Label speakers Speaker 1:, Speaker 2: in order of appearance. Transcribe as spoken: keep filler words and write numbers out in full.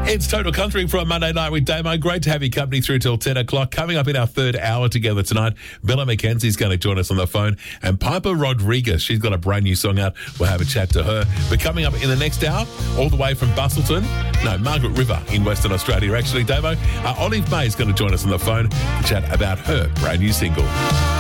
Speaker 1: It's Total Country for a Monday night with Damo. Great to have you company through till ten o'clock. Coming up in our third hour together tonight, Bella McKenzie's going to join us on the phone. And Piper Rodriguez, she's got a brand new song out. We'll have a chat to her. But coming up in the next hour, all the way from Bustleton, no, Margaret River in Western Australia, actually, Damo, uh, Olive May is going to join us on the phone to chat about her brand new single.